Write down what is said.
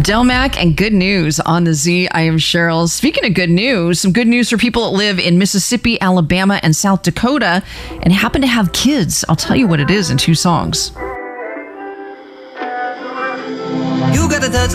Delmac and good news on the Z. I am Cheryl. Speaking of good news, some good news for people that live in Mississippi, Alabama, and South Dakota and happen to have kids. I'll tell you what it is in 2 songs. You gotta touch